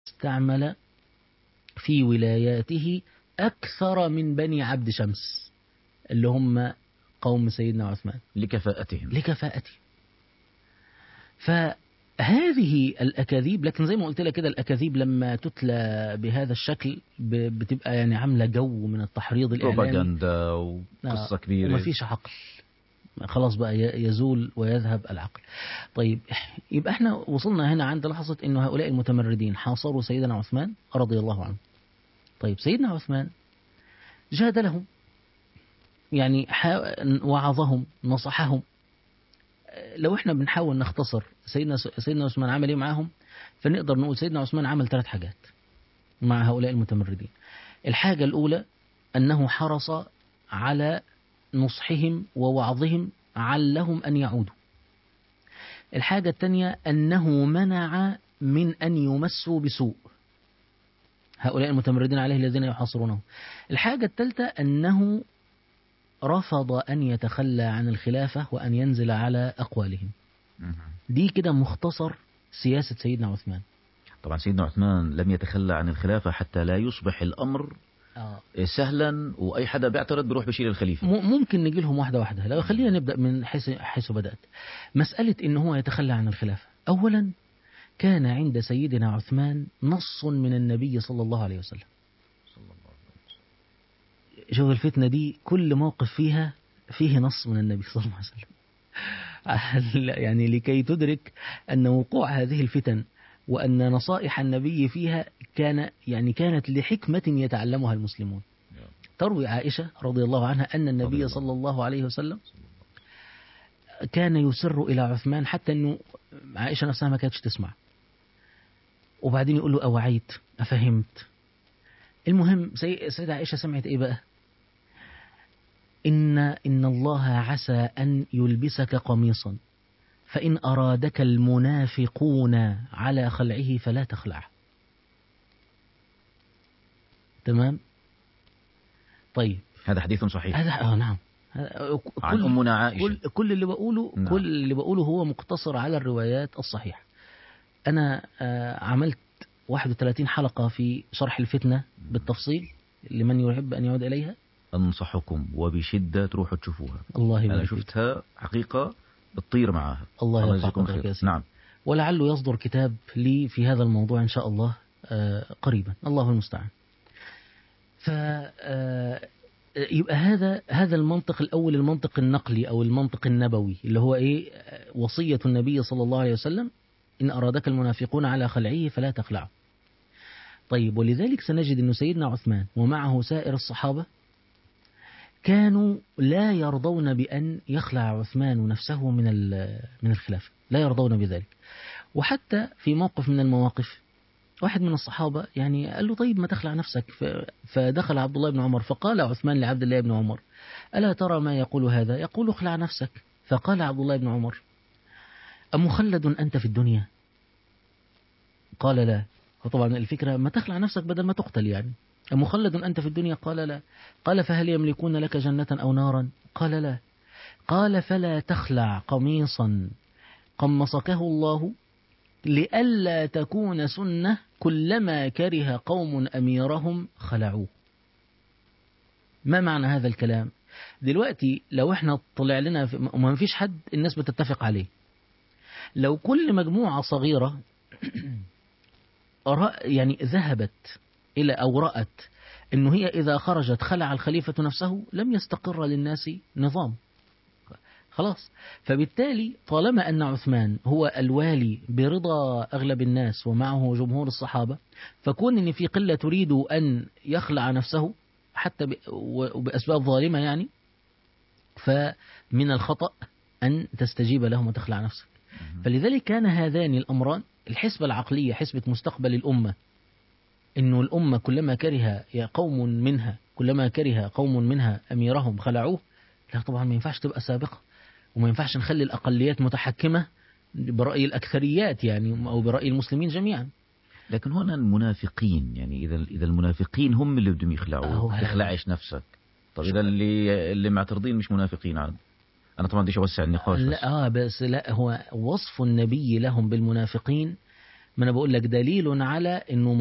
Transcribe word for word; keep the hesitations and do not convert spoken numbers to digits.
استعمل في ولاياته أكثر من بني عبد شمس اللي هم قوم سيدنا عثمان لكفاءتهم لكفاءته. فهذه الأكاذيب، لكن زي ما قلت لك كده الأكاذيب لما تتلى بهذا الشكل بتبقى يعني عاملة جو من التحريض الإعلامي، بروباغندا وقصة كبيرة، وما فيش عقل، خلاص بقى يزول ويذهب العقل. طيب يبقى احنا وصلنا هنا عند لحظة انه هؤلاء المتمردين حاصروا سيدنا عثمان رضي الله عنه. طيب سيدنا عثمان جادلهم، يعني وعظهم نصحهم. لو احنا بنحاول نختصر سيدنا سيدنا عثمان عمل ايه معاهم، فنقدر نقول سيدنا عثمان عمل ثلاث حاجات مع هؤلاء المتمردين. الحاجة الأولى أنه حرص على نصحهم ووعظهم علهم أن يعودوا. الحاجة الثانية أنه منع من أن يمسوا بسوء هؤلاء المتمردين عليه الذين يحاصرونه. الحاجة الثالثة أنه رفض أن يتخلى عن الخلافة وأن ينزل على أقوالهم. دي كده مختصر سياسة سيدنا عثمان. طبعا سيدنا عثمان لم يتخلى عن الخلافة حتى لا يصبح الأمر آه. سهلا وأي حدا بيعترض بيروح بشيل الخليفة. ممكن نجي لهم واحدة واحدة. لو خلينا نبدأ من حيث حيث بدأت مسألة إن هو يتخلى عن الخلافة. أولا كان عند سيدنا عثمان نص من النبي صلى الله عليه وسلم. شوف الفتنة دي كل موقف فيها فيه نص من النبي صلى الله عليه وسلم. يعني لكي تدرك أن وقوع هذه الفتن وأن نصائح النبي فيها كان يعني كانت لحكمة يتعلمها المسلمون. تروي عائشة رضي الله عنها أن النبي صلى الله عليه وسلم كان يسر إلى عثمان حتى أنه عائشة نفسها ما كانتش تسمع، وبعدين يقول له أوعيت أفهمت. المهم سيدة عائشة سمعت إيه بقى؟ إن إن الله عسى أن يلبسك قميصا فإن أرادك المنافقون على خلعه فلا تخلعه. تمام. طيب هذا حديث صحيح. هذا آه نعم. عن أمنا عائشة. كل, كل اللي بقوله نعم. كل اللي بقوله هو مقتصر على الروايات الصحيحة. أنا آه عملت واحد وثلاثين حلقة في شرح الفتنة بالتفصيل لمن يحب أن يعود إليها. أنصحكم وبشدة تروحوا تشوفوها. الله أنا شفتها حقيقة بتطير معاها. الله, الله يجزيكم خير. نعم. ولعله يصدر كتاب لي في هذا الموضوع إن شاء الله آه قريبا، الله المستعان. ف يبقى هذا هذا المنطق الأول، المنطق النقلي أو المنطق النبوي اللي هو إيه؟ وصية النبي صلى الله عليه وسلم إن أرادك المنافقون على خلعه فلا تخلعه. طيب ولذلك سنجد أن سيدنا عثمان ومعه سائر الصحابة كانوا لا يرضون بأن يخلع عثمان نفسه من من الخلافة، لا يرضون بذلك. وحتى في موقف من المواقف واحد من الصحابة يعني قال له طيب ما تخلع نفسك، فدخل عبد الله بن عمر فقال عثمان لعبد الله بن عمر ألا ترى ما يقول هذا؟ يقول اخلع نفسك. فقال عبد الله بن عمر أمخلد أنت في الدنيا؟ قال لا. وطبعا الفكرة ما تخلع نفسك بدل ما تقتل يعني. أمخلد أنت في الدنيا؟ قال لا. قال فهل يملكون لك جنة أو نارا؟ قال لا. قال فلا تخلع قميصا قمصكه الله لئلا تكون سنة كلما كره قوم أميرهم خلعوه. ما معنى هذا الكلام؟ دلوقتي لو احنا طلع لنا وما فيش حد الناس بتتفق عليه، لو كل مجموعة صغيرة يعني ذهبت إلى أو رأت إنه هي إذا خرجت خلع الخليفة نفسه لم يستقر للناس نظام خلاص. فبالتالي طالما أن عثمان هو الوالي برضا أغلب الناس ومعه جمهور الصحابة، فكون أن في قلة تريد أن يخلع نفسه حتى بأسباب ظالمة يعني، فمن الخطأ أن تستجيب لهم وتخلع نفسك. فلذلك كان هذان الأمران، الحسبة العقلية حسبة مستقبل الأمة، إنه الأمة كلما كره قوم منها كلما كره قوم منها أميرهم خلعوه، لا طبعا ما ينفعش تبقى سابقة، وما ينفعش نخلي الأقليات متحكمة برأي الأكثريات يعني أو برأي المسلمين جميعا. لكن هنا المنافقين يعني إذا إذا المنافقين هم اللي بدهم يخلعوا تخلعش نفسك. طب إذا اللي اللي معترضين مش منافقين عاد. أنا طبعا بديش أوسع النقاش. لا آه بس لا، هو وصف النبي لهم بالمنافقين ما أنا بقول لك دليل على أنه